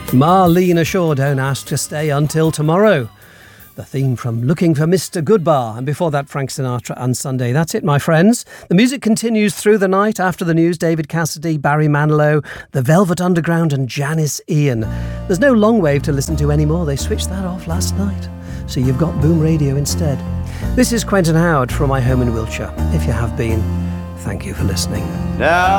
Marlena Shaw, don't ask to stay until tomorrow. The theme from Looking for Mr. Goodbar, and before that Frank Sinatra and Sunday. That's it, my friends. The music continues through the night. After the news, David Cassidy, Barry Manilow, The Velvet Underground and Janice Ian. There's no long wave to listen to anymore. They switched that off last night. So you've got Boom Radio instead. This is Quentin Howard from my home in Wiltshire. If you have been, thank you for listening. Now